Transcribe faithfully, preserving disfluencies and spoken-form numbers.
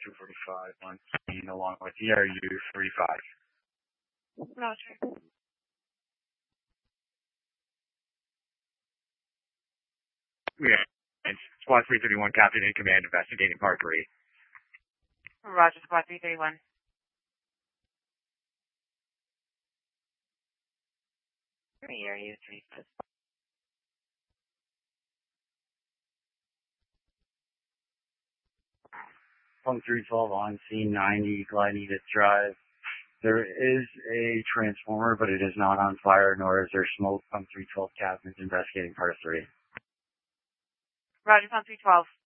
two forty-five on scene along with E R U thirty-five. Roger. Yeah. It's Squad three thirty-one, Captain in Command, investigating Part three. Roger, Squad three thirty-one. Three are you three five. Pump three twelve on scene ninety, Gliding to Drive. There is a transformer, but it is not on fire, nor is there smoke. Pump three twelve, Captain investigating Part three. Roger, Pump three twelve.